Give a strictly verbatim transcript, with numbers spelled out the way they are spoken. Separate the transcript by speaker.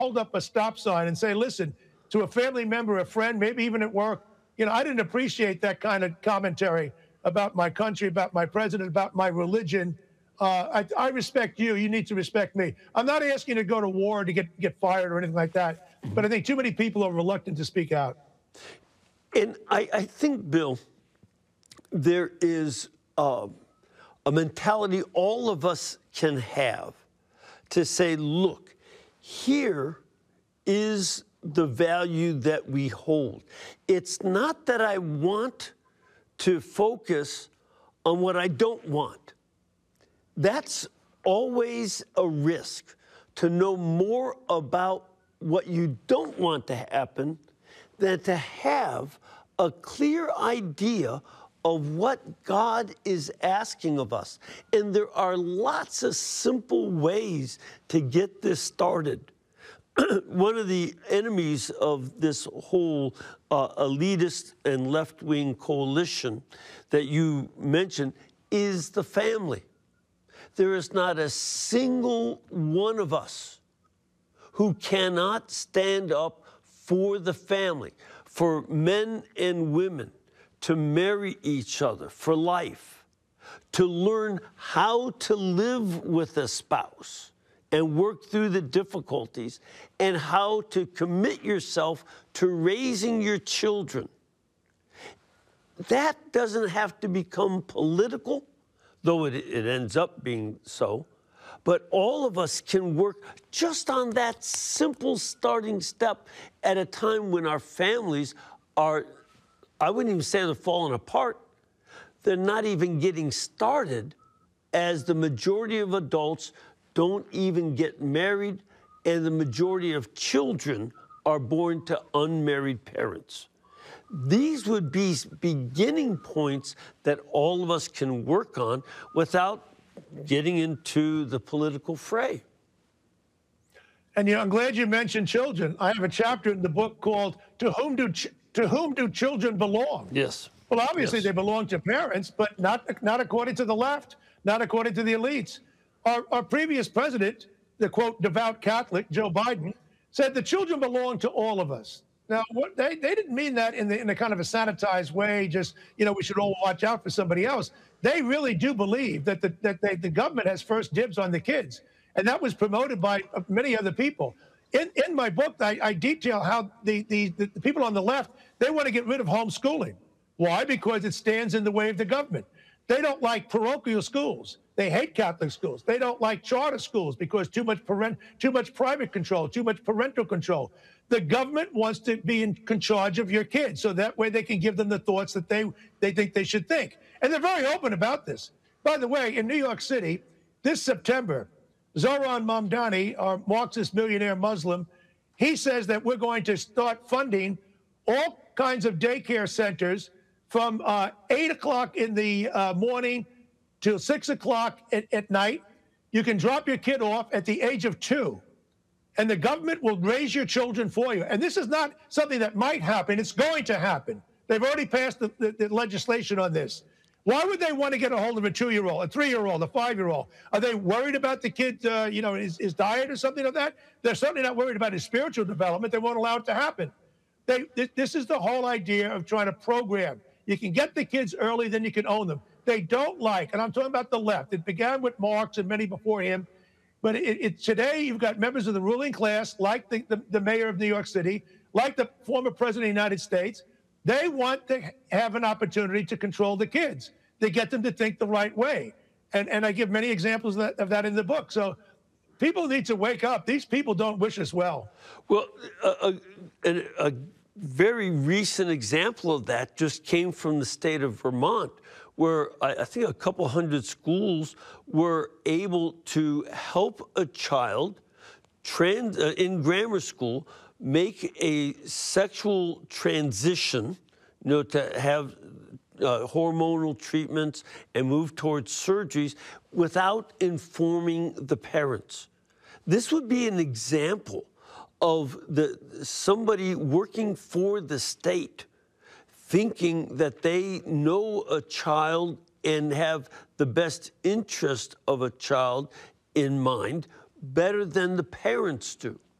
Speaker 1: hold up a stop sign and say, listen, to a family member, a friend, maybe even at work, you know, I didn't appreciate that kind of commentary about my country, about my president, about my religion. Uh, I, I respect you. You need to respect me. I'm not asking you to go to war to get, get fired or anything like that, but I think too many people are reluctant to speak out.
Speaker 2: And I, I think, Bill, there is uh, a mentality all of us can have to say, look, here is the value that we hold. It's not that I want to focus on what I don't want. That's always a risk, to know more about what you don't want to happen than to have a clear idea of what God is asking of us. And there are lots of simple ways to get this started. One of the enemies of this whole uh, elitist and left-wing coalition that you mentioned is the family. There is not a single one of us who cannot stand up for the family, for men and women to marry each other for life, to learn how to live with a spouse and work through the difficulties, and how to commit yourself to raising your children. That doesn't have to become political, though it, it ends up being so. But all of us can work just on that simple starting step at a time when our families are, I wouldn't even say they're falling apart. They're not even getting started, as the majority of adults don't even get married, and the majority of children are born to unmarried parents. These would be beginning points that all of us can work on without getting into the political fray.
Speaker 1: And you know, I'm glad you mentioned children. I have a chapter in the book called "To Whom Do Ch To Whom Do Children Belong?"
Speaker 2: Yes.
Speaker 1: Well, obviously
Speaker 2: yes.
Speaker 1: they belong to parents, but not not according to the left, not according to the elites. Our, our previous president, the quote devout Catholic Joe Biden, said the children belong to all of us. Now, what they, they didn't mean that in the in a kind of a sanitized way, just, you know, we should all watch out for somebody else. They really do believe that the, that they, the government has first dibs on the kids. And that was promoted by many other people. In, in my book, I, I detail how the, the, the people on the left, they want to get rid of homeschooling. Why? Because it stands in the way of the government. They don't like parochial schools. They hate Catholic schools. They don't like charter schools because too much parent, too much private control, too much parental control. The government wants to be in charge of your kids, so that way they can give them the thoughts that they, they think they should think. And they're very open about this. By the way, in New York City, this September, Zohran Mamdani, our Marxist millionaire Muslim, he says that we're going to start funding all kinds of daycare centers from uh, eight o'clock in the uh, morning till six o'clock at, at night. You can drop your kid off at the age of two, and the government will raise your children for you. And this is not something that might happen. It's going to happen. They've already passed the, the, the legislation on this. Why would they want to get a hold of a two-year-old, a three-year-old, a five-year-old? Are they worried about the kid, uh, you know, his, his diet or something like that? They're certainly not worried about his spiritual development. They won't allow it to happen. They, this is the whole idea of trying to program. You can get the kids early, then you can own them. They don't like, and I'm talking about the left. It began with Marx and many before him. But it, it, today you've got members of the ruling class, like the, the, the mayor of New York City, like the former president of the United States. They want to have an opportunity to control the kids. They get them to think the right way. And, and I give many examples of that, of that in the book. So people need to wake up. These people don't wish us well.
Speaker 2: Well, a, a, a very recent example of that just came from the state of Vermont, where I, I think a couple hundred schools were able to help a child trans, uh, in grammar school make a sexual transition, you know, to have uh, hormonal treatments and move towards surgeries without informing the parents. This would be an example of the somebody working for the state thinking that they know a child and have the best interest of a child in mind better than the parents do.